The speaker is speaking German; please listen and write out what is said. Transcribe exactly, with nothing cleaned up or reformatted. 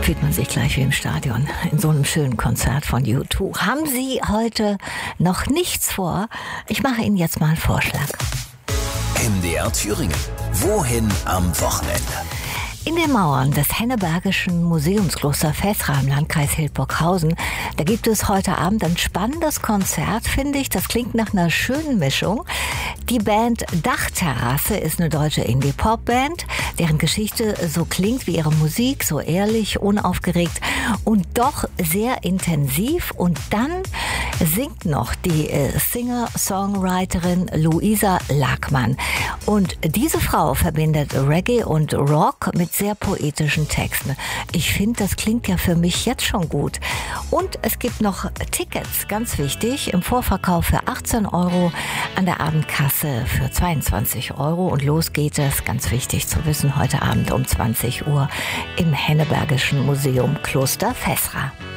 fühlt man sich gleich wie im Stadion, in so einem schönen Konzert von U zwei. Haben Sie heute noch nichts vor? Ich mache Ihnen jetzt mal einen Vorschlag. M D R Thüringen. Wohin am Wochenende? In den Mauern des Hennebergischen Museumskloster Fäßra im Landkreis Hildburghausen, da gibt es heute Abend ein spannendes Konzert, finde ich. Das klingt nach einer schönen Mischung. Die Band Dachterrasse ist eine deutsche Indie-Pop-Band, deren Geschichte so klingt wie ihre Musik, so ehrlich, unaufgeregt und doch sehr intensiv. Und dann singt noch die äh, Singer-Songwriterin Luisa Lackmann. Und diese Frau verbindet Reggae und Rock mit sehr poetischen Texten. Ich finde, das klingt ja für mich jetzt schon gut. Und es gibt noch Tickets, ganz wichtig, im Vorverkauf für achtzehn Euro, an der Abendkasse für zweiundzwanzig Euro. Und los geht es, ganz wichtig zu wissen, heute Abend um zwanzig Uhr im Hennebergischen Museum Kloster Fäßra.